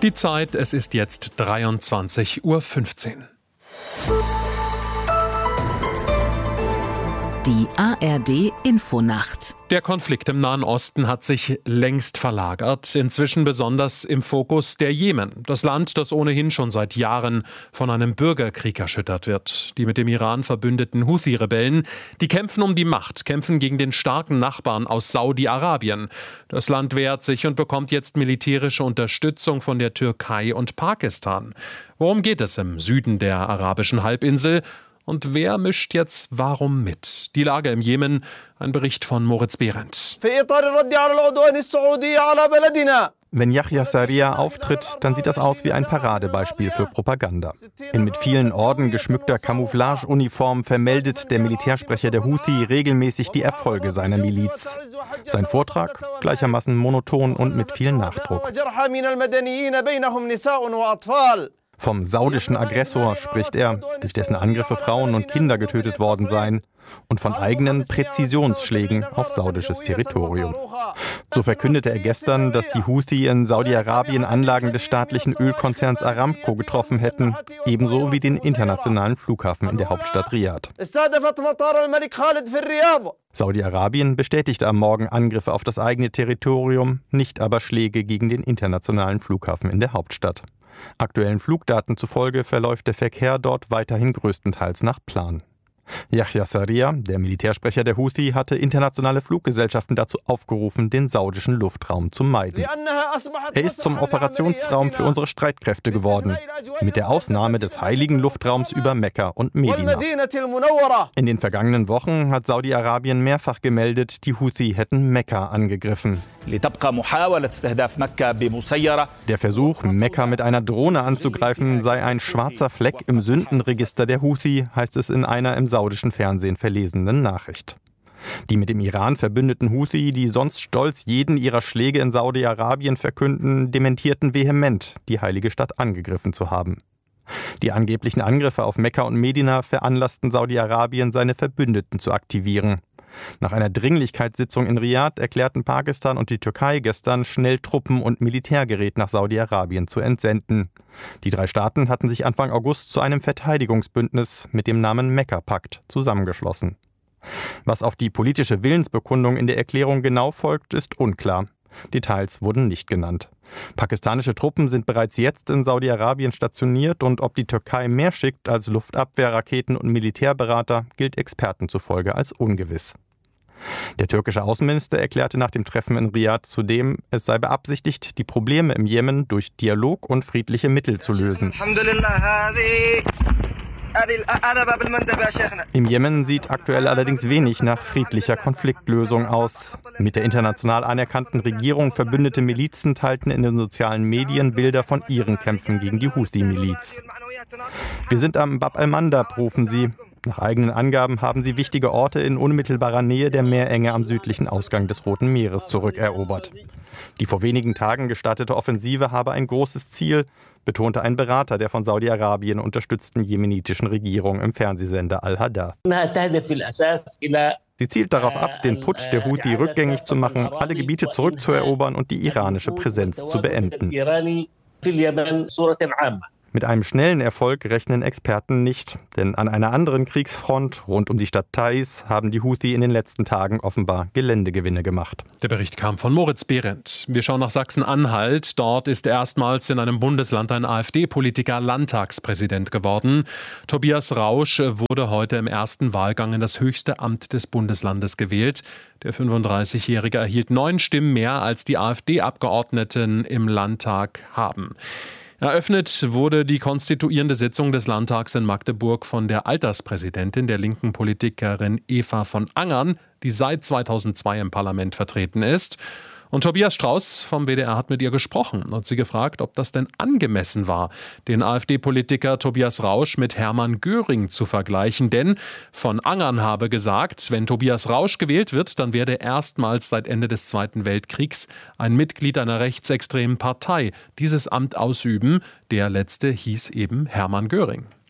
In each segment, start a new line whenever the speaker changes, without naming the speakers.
Die Zeit, es ist jetzt 23:15 Uhr.
Die ARD-Infonacht.
Der Konflikt im Nahen Osten hat sich längst verlagert, inzwischen besonders im Fokus der Jemen. Das Land, das ohnehin schon seit Jahren von einem Bürgerkrieg erschüttert wird. Die mit dem Iran verbündeten Houthi-Rebellen, die kämpfen um die Macht, kämpfen gegen den starken Nachbarn aus Saudi-Arabien. Das Land wehrt sich und bekommt jetzt militärische Unterstützung von der Türkei und Pakistan. Worum geht es im Süden der arabischen Halbinsel? Und wer mischt jetzt warum mit? Die Lage im Jemen, ein Bericht von Moritz Behrendt.
Wenn Yahya Sarriya auftritt, dann sieht das aus wie ein Paradebeispiel für Propaganda. In mit vielen Orden geschmückter Camouflageuniform vermeldet der Militärsprecher der Houthi regelmäßig die Erfolge seiner Miliz. Sein Vortrag gleichermaßen monoton und mit viel Nachdruck. Vom saudischen Aggressor spricht er, durch dessen Angriffe Frauen und Kinder getötet worden seien, und von eigenen Präzisionsschlägen auf saudisches Territorium. So verkündete er gestern, dass die Houthi in Saudi-Arabien Anlagen des staatlichen Ölkonzerns Aramco getroffen hätten, ebenso wie den internationalen Flughafen in der Hauptstadt Riad. Saudi-Arabien bestätigte am Morgen Angriffe auf das eigene Territorium, nicht aber Schläge gegen den internationalen Flughafen in der Hauptstadt. Aktuellen Flugdaten zufolge verläuft der Verkehr dort weiterhin größtenteils nach Plan. Yahya Sarriya, der Militärsprecher der Houthi, hatte internationale Fluggesellschaften dazu aufgerufen, den saudischen Luftraum zu meiden. Er ist zum Operationsraum für unsere Streitkräfte geworden, mit der Ausnahme des heiligen Luftraums über Mekka und Medina. In den vergangenen Wochen hat Saudi-Arabien mehrfach gemeldet, die Houthi hätten Mekka angegriffen. Der Versuch, Mekka mit einer Drohne anzugreifen, sei ein schwarzer Fleck im Sündenregister der Houthi, heißt es in einer im saudischen Fernsehen verlesenen Nachricht. Die mit dem Iran verbündeten Houthi, die sonst stolz jeden ihrer Schläge in Saudi-Arabien verkünden, dementierten vehement, die heilige Stadt angegriffen zu haben. Die angeblichen Angriffe auf Mekka und Medina veranlassten Saudi-Arabien, seine Verbündeten zu aktivieren. Nach einer Dringlichkeitssitzung in Riad erklärten Pakistan und die Türkei gestern, schnell Truppen und Militärgerät nach Saudi-Arabien zu entsenden. Die drei Staaten hatten sich Anfang August zu einem Verteidigungsbündnis mit dem Namen Mekka-Pakt zusammengeschlossen. Was auf die politische Willensbekundung in der Erklärung genau folgt, ist unklar. Details wurden nicht genannt. Pakistanische Truppen sind bereits jetzt in Saudi-Arabien stationiert und ob die Türkei mehr schickt als Luftabwehrraketen und Militärberater, gilt Experten zufolge als ungewiss. Der türkische Außenminister erklärte nach dem Treffen in Riad zudem, es sei beabsichtigt, die Probleme im Jemen durch Dialog und friedliche Mittel zu lösen. Im Jemen sieht aktuell allerdings wenig nach friedlicher Konfliktlösung aus. Mit der international anerkannten Regierung verbündete Milizen teilten in den sozialen Medien Bilder von ihren Kämpfen gegen die Houthi-Miliz. Wir sind am Bab al-Mandab, rufen sie. Nach eigenen Angaben haben sie wichtige Orte in unmittelbarer Nähe der Meerenge am südlichen Ausgang des Roten Meeres zurückerobert. Die vor wenigen Tagen gestartete Offensive habe ein großes Ziel, betonte ein Berater der von Saudi-Arabien unterstützten jemenitischen Regierung im Fernsehsender Al-Hadath. Sie zielt darauf ab, den Putsch der Houthi rückgängig zu machen, alle Gebiete zurückzuerobern und die iranische Präsenz zu beenden. Mit einem schnellen Erfolg rechnen Experten nicht, denn an einer anderen Kriegsfront rund um die Stadt Taiz haben die Houthi in den letzten Tagen offenbar Geländegewinne gemacht.
Der Bericht kam von Moritz Behrendt. Wir schauen nach Sachsen-Anhalt. Dort ist erstmals in einem Bundesland ein AfD-Politiker Landtagspräsident geworden. Tobias Rausch wurde heute im ersten Wahlgang in das höchste Amt des Bundeslandes gewählt. Der 35-Jährige erhielt 9 Stimmen mehr, als die AfD-Abgeordneten im Landtag haben. Eröffnet wurde die konstituierende Sitzung des Landtags in Magdeburg von der Alterspräsidentin, der linken Politikerin Eva von Angern, die seit 2002 im Parlament vertreten ist. Und Tobias Strauß vom WDR hat mit ihr gesprochen und sie gefragt, ob das denn angemessen war, den AfD-Politiker Tobias Rausch mit Hermann Göring zu vergleichen. Denn von Angern habe gesagt, wenn Tobias Rausch gewählt wird, dann werde erstmals seit Ende des Zweiten Weltkriegs ein Mitglied einer rechtsextremen Partei dieses Amt ausüben. Der letzte hieß eben Hermann Göring.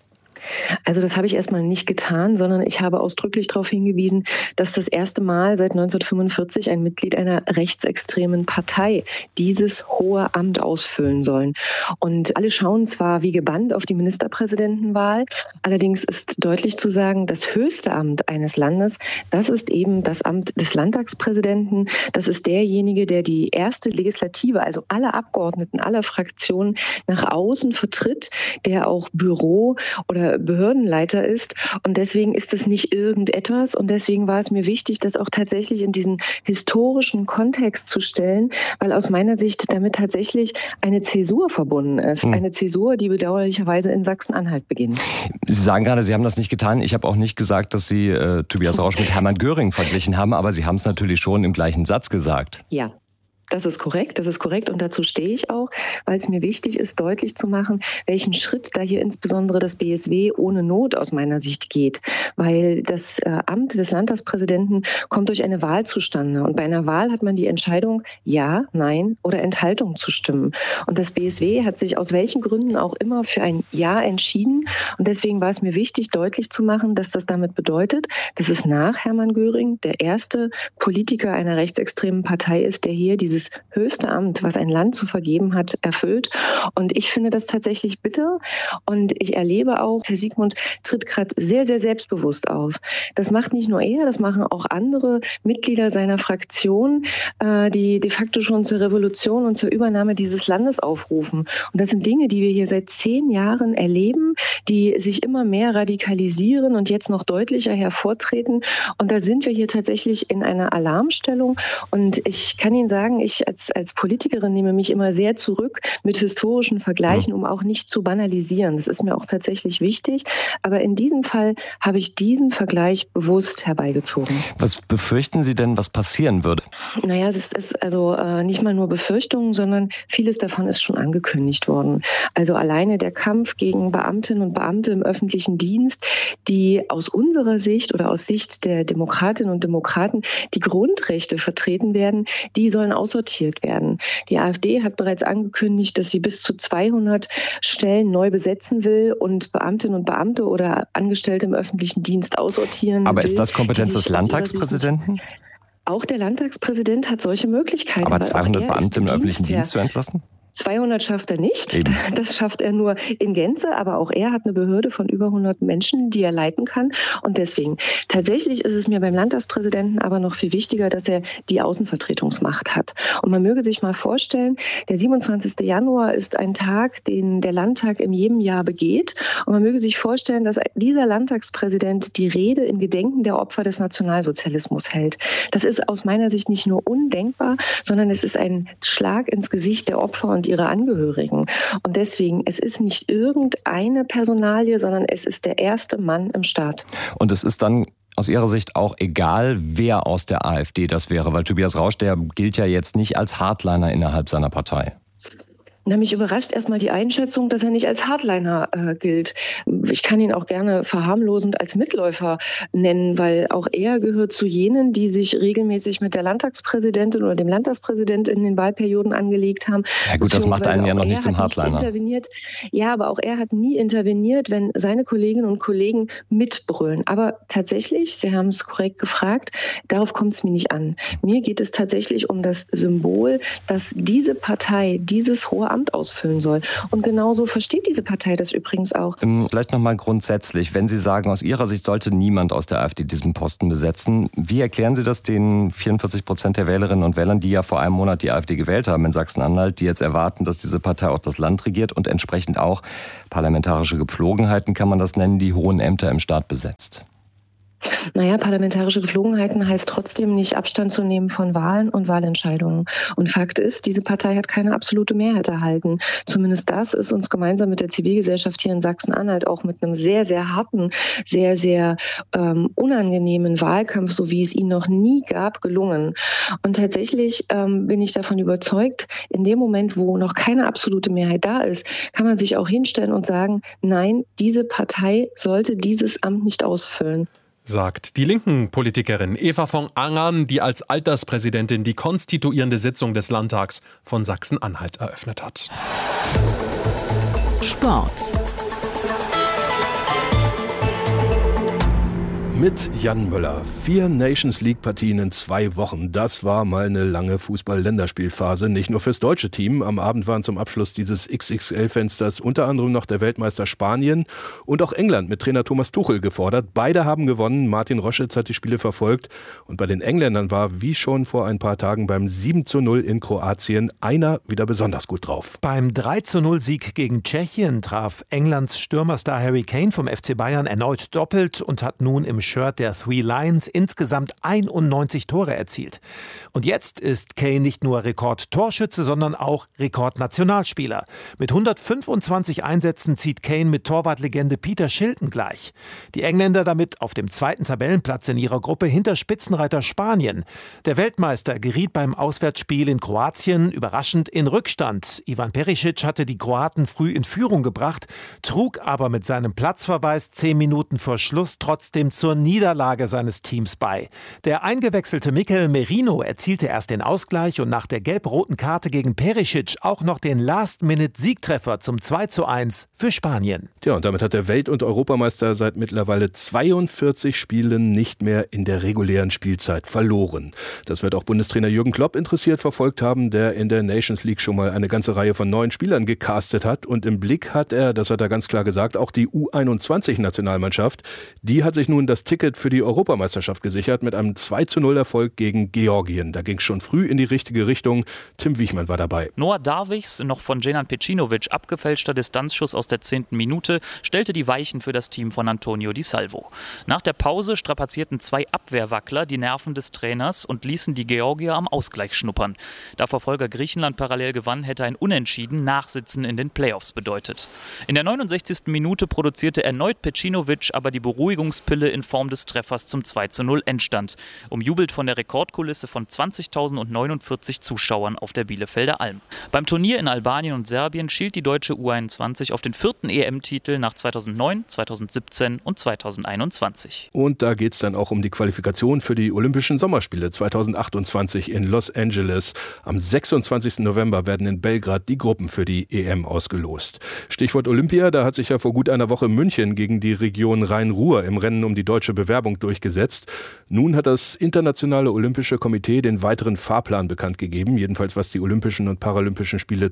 Also das habe ich erstmal nicht getan, sondern ich habe ausdrücklich darauf hingewiesen, dass das erste Mal seit 1945 ein Mitglied einer rechtsextremen Partei dieses hohe Amt ausfüllen soll. Und alle schauen zwar wie gebannt auf die Ministerpräsidentenwahl, allerdings ist deutlich zu sagen, das höchste Amt eines Landes, das ist eben das Amt des Landtagspräsidenten. Das ist derjenige, der die erste Legislative, also alle Abgeordneten aller Fraktionen nach außen vertritt, der auch Büro- oder Behördenleiter ist. Und deswegen ist es nicht irgendetwas. Und deswegen war es mir wichtig, das auch tatsächlich in diesen historischen Kontext zu stellen, weil aus meiner Sicht damit tatsächlich eine Zäsur verbunden ist. Eine Zäsur, die bedauerlicherweise in Sachsen-Anhalt beginnt.
Sie sagen gerade, Sie haben das nicht getan. Ich habe auch nicht gesagt, dass Sie Tobias Rausch mit Hermann Göring verglichen haben, aber Sie haben es natürlich schon im gleichen Satz gesagt.
Ja. Das ist korrekt und dazu stehe ich auch, weil es mir wichtig ist, deutlich zu machen, welchen Schritt da hier insbesondere das BSW ohne Not aus meiner Sicht geht. Weil das Amt des Landtagspräsidenten kommt durch eine Wahl zustande und bei einer Wahl hat man die Entscheidung, ja, nein oder Enthaltung zu stimmen. Und das BSW hat sich aus welchen Gründen auch immer für ein Ja entschieden und deswegen war es mir wichtig, deutlich zu machen, dass das damit bedeutet, dass es nach Hermann Göring der erste Politiker einer rechtsextremen Partei ist, der hier dieses höchste Amt, was ein Land zu vergeben hat, erfüllt. Und ich finde das tatsächlich bitter. Und ich erlebe auch, Herr Siegmund tritt gerade sehr, sehr selbstbewusst auf. Das macht nicht nur er, das machen auch andere Mitglieder seiner Fraktion, die de facto schon zur Revolution und zur Übernahme dieses Landes aufrufen. Und das sind Dinge, die wir hier seit 10 Jahren erleben, die sich immer mehr radikalisieren und jetzt noch deutlicher hervortreten. Und da sind wir hier tatsächlich in einer Alarmstellung. Und ich kann Ihnen sagen, ich als Politikerin nehme mich immer sehr zurück mit historischen Vergleichen, um auch nicht zu banalisieren. Das ist mir auch tatsächlich wichtig. Aber in diesem Fall habe ich diesen Vergleich bewusst herbeigezogen.
Was befürchten Sie denn, was passieren würde?
Naja, es ist also nicht mal nur Befürchtungen, sondern vieles davon ist schon angekündigt worden. Also alleine der Kampf gegen Beamtinnen und Beamte im öffentlichen Dienst, die aus unserer Sicht oder aus Sicht der Demokratinnen und Demokraten die Grundrechte vertreten werden, die sollen aussortiert werden. Die AfD hat bereits angekündigt, dass sie bis zu 200 Stellen neu besetzen will und Beamtinnen und Beamte oder Angestellte im öffentlichen Dienst aussortieren will.
Aber ist das Kompetenz des Landtagspräsidenten?
Auch der Landtagspräsident hat solche Möglichkeiten.
Aber 200 Beamte im öffentlichen Dienst zu entlassen?
200 schafft er nicht.
Eben.
Das schafft er nur in Gänze. Aber auch er hat eine Behörde von über 100 Menschen, die er leiten kann. Und deswegen, tatsächlich ist es mir beim Landtagspräsidenten aber noch viel wichtiger, dass er die Außenvertretungsmacht hat. Und man möge sich mal vorstellen, der 27. Januar ist ein Tag, den der Landtag in jedem Jahr begeht. Und man möge sich vorstellen, dass dieser Landtagspräsident die Rede in Gedenken der Opfer des Nationalsozialismus hält. Das ist aus meiner Sicht nicht nur undenkbar, sondern es ist ein Schlag ins Gesicht der Opfer und ihre Angehörigen. Und deswegen, es ist nicht irgendeine Personalie, sondern es ist der erste Mann im Staat.
Und es ist dann aus Ihrer Sicht auch egal, wer aus der AfD das wäre, weil Tobias Rausch, der gilt ja jetzt nicht als Hardliner innerhalb seiner Partei.
Na, mich überrascht erstmal die Einschätzung, dass er nicht als Hardliner gilt. Ich kann ihn auch gerne verharmlosend als Mitläufer nennen, weil auch er gehört zu jenen, die sich regelmäßig mit der Landtagspräsidentin oder dem Landtagspräsidenten in den Wahlperioden angelegt haben.
Ja gut, das macht einen ja noch nicht zum Hardliner.
Ja, aber auch er hat nie interveniert, wenn seine Kolleginnen und Kollegen mitbrüllen. Aber tatsächlich, Sie haben es korrekt gefragt, darauf kommt es mir nicht an. Mir geht es tatsächlich um das Symbol, dass diese Partei dieses hohe Amt ausfüllen soll. Und genauso versteht diese Partei das übrigens auch.
Vielleicht nochmal grundsätzlich, wenn Sie sagen, aus Ihrer Sicht sollte niemand aus der AfD diesen Posten besetzen, wie erklären Sie das den 44% der Wählerinnen und Wählern, die ja vor einem Monat die AfD gewählt haben in Sachsen-Anhalt, die jetzt erwarten, dass diese Partei auch das Land regiert und entsprechend auch parlamentarische Gepflogenheiten, kann man das nennen, die hohen Ämter im Staat besetzt?
Naja, parlamentarische Geflogenheiten heißt trotzdem nicht Abstand zu nehmen von Wahlen und Wahlentscheidungen. Und Fakt ist, diese Partei hat keine absolute Mehrheit erhalten. Zumindest das ist uns gemeinsam mit der Zivilgesellschaft hier in Sachsen-Anhalt auch mit einem sehr, sehr harten, sehr, sehr unangenehmen Wahlkampf, so wie es ihn noch nie gab, gelungen. Und tatsächlich bin ich davon überzeugt, in dem Moment, wo noch keine absolute Mehrheit da ist, kann man sich auch hinstellen und sagen, nein, diese Partei sollte dieses Amt nicht ausfüllen.
Sagt die Linken-Politikerin Eva von Angern, die als Alterspräsidentin die konstituierende Sitzung des Landtags von Sachsen-Anhalt eröffnet hat.
Sport.
mit Jan Müller. 4 Nations-League-Partien in 2 Wochen. Das war mal eine lange Fußball-Länderspielphase. Nicht nur fürs deutsche Team. Am Abend waren zum Abschluss dieses XXL-Fensters unter anderem noch der Weltmeister Spanien und auch England mit Trainer Thomas Tuchel gefordert. Beide haben gewonnen. Martin Roschitz hat die Spiele verfolgt. Und bei den Engländern war, wie schon vor ein paar Tagen beim 7:0 in Kroatien, einer wieder besonders gut drauf.
Beim 3:0-Sieg gegen Tschechien traf Englands Stürmerstar Harry Kane vom FC Bayern erneut doppelt und hat nun im Shirt der Three Lions insgesamt 91 Tore erzielt. Und jetzt ist Kane nicht nur Rekordtorschütze, sondern auch Rekordnationalspieler. Mit 125 Einsätzen zieht Kane mit Torwartlegende Peter Shilton gleich. Die Engländer damit auf dem 2. Tabellenplatz in ihrer Gruppe hinter Spitzenreiter Spanien. Der Weltmeister geriet beim Auswärtsspiel in Kroatien überraschend in Rückstand. Ivan Perisic hatte die Kroaten früh in Führung gebracht, trug aber mit seinem Platzverweis 10 Minuten vor Schluss trotzdem zur Niederlage seines Teams bei. Der eingewechselte Mikel Merino erzielte erst den Ausgleich und nach der gelb-roten Karte gegen Perisic auch noch den Last-Minute-Siegtreffer zum 2:1 für Spanien.
Tja, und damit hat der Welt- und Europameister seit mittlerweile 42 Spielen nicht mehr in der regulären Spielzeit verloren. Das wird auch Bundestrainer Jürgen Klopp interessiert verfolgt haben, der in der Nations League schon mal eine ganze Reihe von neuen Spielern gecastet hat. Und im Blick hat er, das hat er ganz klar gesagt, auch die U21-Nationalmannschaft. Die hat sich nun das Ticket für die Europameisterschaft gesichert mit einem 2:0-Erfolg gegen Georgien. Da ging es schon früh in die richtige Richtung. Tim Wiechmann war dabei.
Noah Darwichs, noch von Dženan Pecinovic abgefälschter Distanzschuss aus der 10. Minute, stellte die Weichen für das Team von Antonio Di Salvo. Nach der Pause strapazierten 2 Abwehrwackler die Nerven des Trainers und ließen die Georgier am Ausgleich schnuppern. Da Verfolger Griechenland parallel gewann, hätte ein Unentschieden Nachsitzen in den Playoffs bedeutet. In der 69. Minute produzierte erneut Pecinovic aber die Beruhigungspille in Form des Treffers zum 2:0 Endstand. Umjubelt von der Rekordkulisse von 20.049 Zuschauern auf der Bielefelder Alm. Beim Turnier in Albanien und Serbien schielt die deutsche U21 auf den 4. EM-Titel nach 2009, 2017 und 2021.
Und da geht es dann auch um die Qualifikation für die Olympischen Sommerspiele 2028 in Los Angeles. Am 26. November werden in Belgrad die Gruppen für die EM ausgelost. Stichwort Olympia, da hat sich ja vor gut einer Woche München gegen die Region Rhein-Ruhr im Rennen um die deutsche Bewerbung durchgesetzt. Nun hat das Internationale Olympische Komitee den weiteren Fahrplan bekannt gegeben, jedenfalls was die Olympischen und Paralympischen Spiele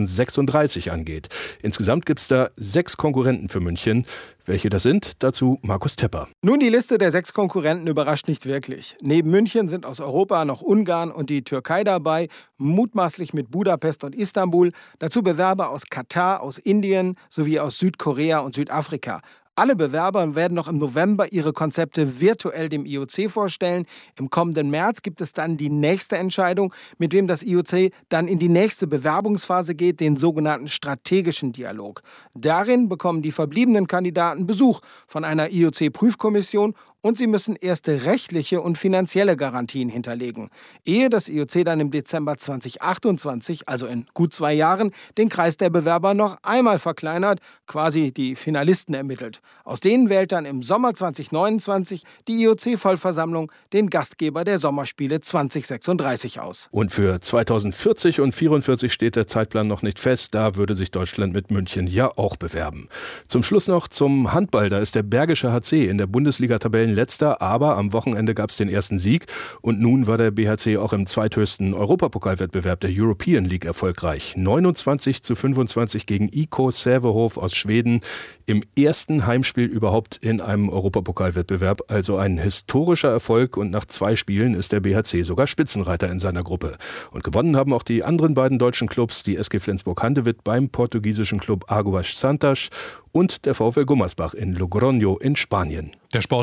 2036 angeht. Insgesamt gibt es da 6 Konkurrenten für München. Welche das sind, dazu Markus Tepper.
Nun, die Liste der 6 Konkurrenten überrascht nicht wirklich. Neben München sind aus Europa noch Ungarn und die Türkei dabei, mutmaßlich mit Budapest und Istanbul. Dazu Bewerber aus Katar, aus Indien sowie aus Südkorea und Südafrika. Alle Bewerber werden noch im November ihre Konzepte virtuell dem IOC vorstellen. Im kommenden März gibt es dann die nächste Entscheidung, mit wem das IOC dann in die nächste Bewerbungsphase geht, den sogenannten strategischen Dialog. Darin bekommen die verbliebenen Kandidaten Besuch von einer IOC-Prüfkommission und sie müssen erste rechtliche und finanzielle Garantien hinterlegen, ehe das IOC dann im Dezember 2028, also in gut 2 Jahren, den Kreis der Bewerber noch einmal verkleinert, quasi die Finalisten ermittelt. Aus denen wählt dann im Sommer 2029 die IOC-Vollversammlung den Gastgeber der Sommerspiele 2036 aus.
Und für 2040 und 2044 steht der Zeitplan noch nicht fest. Da würde sich Deutschland mit München ja auch bewerben. Zum Schluss noch zum Handball. Da ist der Bergische HC in der Bundesliga-Tabellen letzter, aber am Wochenende gab es den ersten Sieg und nun war der BHC auch im zweithöchsten Europapokalwettbewerb der European League erfolgreich. 29:25 gegen IK Sävehof aus Schweden im ersten Heimspiel überhaupt in einem Europapokalwettbewerb. Also ein historischer Erfolg und nach 2 Spielen ist der BHC sogar Spitzenreiter in seiner Gruppe. Und gewonnen haben auch die anderen beiden deutschen Clubs, die SG Flensburg-Handewitt beim portugiesischen Club Águas Santas und der VfL Gummersbach in Logroño in Spanien.
Der Sport